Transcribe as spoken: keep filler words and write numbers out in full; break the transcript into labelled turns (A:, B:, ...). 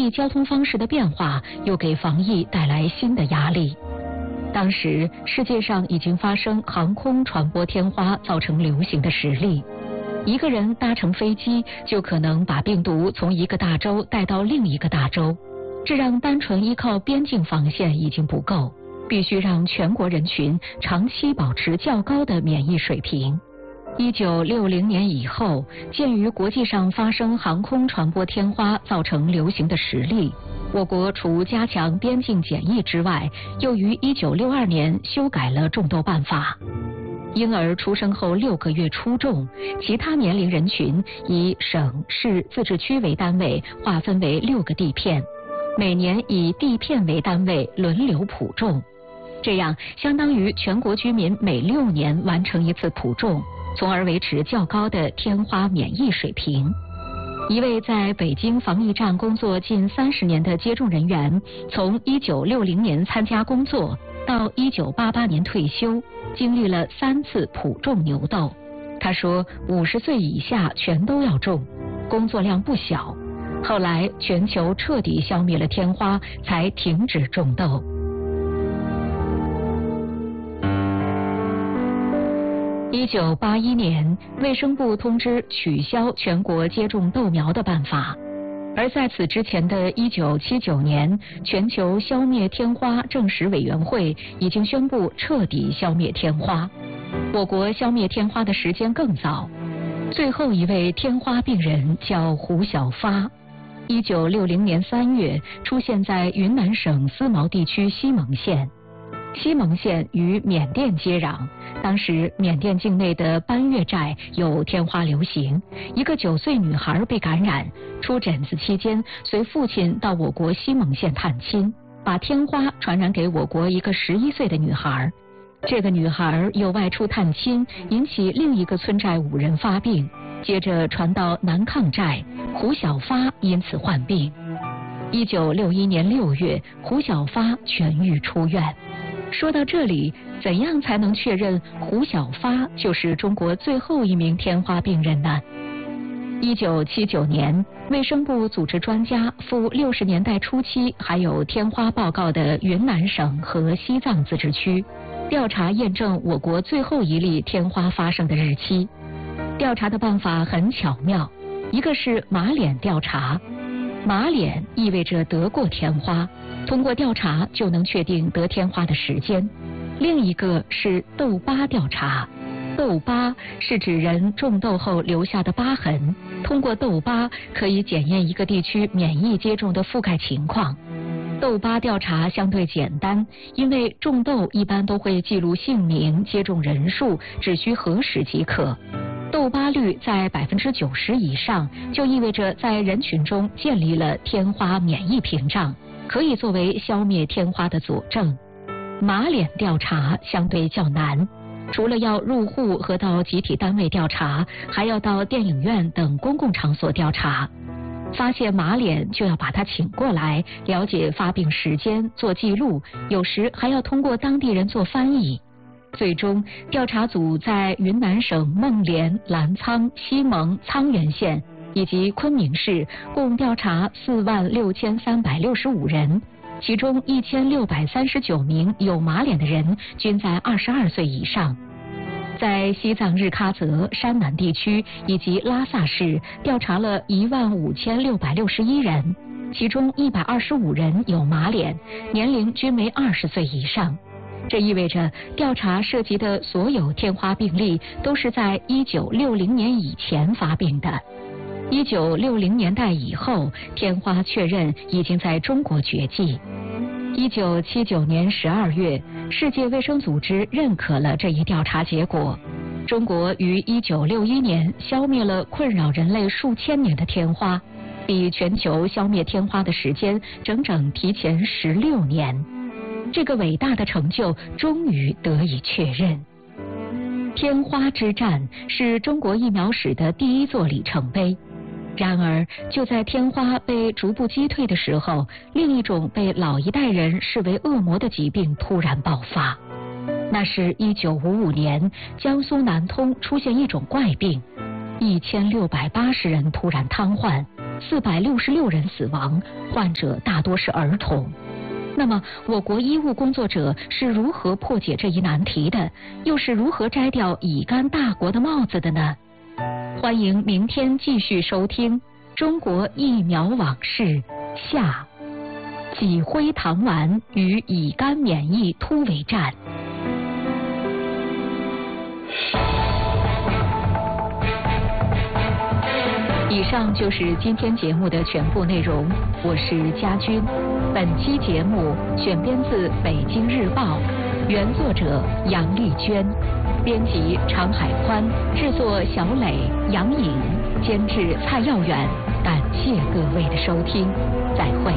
A: 际交通方式的变化又给防疫带来新的压力。当时世界上已经发生航空传播天花造成流行的实例，一个人搭乘飞机就可能把病毒从一个大洲带到另一个大洲，这让单纯依靠边境防线已经不够，必须让全国人群长期保持较高的免疫水平。一九六零年以后，鉴于国际上发生航空传播天花造成流行的实例，我国除加强边境检疫之外，又于一九六二年修改了种痘办法。婴儿出生后六个月出种，其他年龄人群以省、市、自治区为单位划分为六个地片，每年以地片为单位轮流普种，这样相当于全国居民每六年完成一次普种，从而维持较高的天花免疫水平。一位在北京防疫站工作近三十年的接种人员，从一九六零年参加工作到一九八八年退休，经历了三次普种牛痘。他说，五十岁以下全都要种，工作量不小。后来全球彻底消灭了天花，才停止种痘。一九八一年，卫生部通知取消全国接种豆苗的办法，而在此之前的一九七九年，全球消灭天花证实委员会已经宣布彻底消灭天花。我国消灭天花的时间更早，最后一位天花病人叫胡小发，一九六零年三月出现在云南省思茅地区西蒙县。西蒙县与缅甸接壤，当时缅甸境内的班岳寨有天花流行，一个九岁女孩被感染，出疹子期间随父亲到我国西蒙县探亲，把天花传染给我国一个十一岁的女孩。这个女孩又外出探亲，引起另一个村寨五人发病，接着传到南抗寨，胡小发因此患病。一九六一年六月，胡小发痊愈出院。说到这里，怎样才能确认胡小发就是中国最后一名天花病人呢？一九七九年，卫生部组织专家赴六十年代初期还有天花报告的云南省和西藏自治区，调查验证我国最后一例天花发生的日期。调查的办法很巧妙，一个是马脸调查，马脸意味着得过天花，通过调查就能确定得天花的时间。另一个是痘疤调查，痘疤是指人种痘后留下的疤痕，通过痘疤可以检验一个地区免疫接种的覆盖情况。痘疤调查相对简单，因为种痘一般都会记录姓名、接种人数，只需核实即可。痘疤率在百分之九十以上，就意味着在人群中建立了天花免疫屏障，可以作为消灭天花的佐证。马脸调查相对较难，除了要入户和到集体单位调查，还要到电影院等公共场所调查。发现马脸就要把他请过来，了解发病时间，做记录，有时还要通过当地人做翻译。最终，调查组在云南省孟连、澜沧、西蒙、沧源县以及昆明市共调查四万六千三百六十五人，其中一千六百三十九名有马脸的人均在二十二岁以上。在西藏日喀则、山南地区以及拉萨市调查了一万五千六百六十一人，其中一百二十五人有马脸，年龄均为二十岁以上。这意味着调查涉及的所有天花病例都是在一九六零年以前发病的。一九六零年代以后，天花确认已经在中国绝迹。一九七九年十二月，世界卫生组织认可了这一调查结果。中国于一九六一年消灭了困扰人类数千年的天花，比全球消灭天花的时间整整提前十六年。这个伟大的成就终于得以确认。天花之战是中国疫苗史的第一座里程碑。然而，就在天花被逐步击退的时候，另一种被老一代人视为恶魔的疾病突然爆发。那是一九五五年，江苏南通出现一种怪病，一千六百八十人突然瘫痪， 四百六十六人死亡，患者大多是儿童。那么，我国医务工作者是如何破解这一难题的？又是如何摘掉乙肝大国的帽子的呢？欢迎明天继续收听《中国疫苗往事》下，脊灰糖丸与乙肝免疫突围战。以上就是今天节目的全部内容，我是佳君。本期节目选编自《北京日报》，原作者杨丽娟，编辑常海宽，制作小磊、杨颖，监制蔡耀远。感谢各位的收听，再会。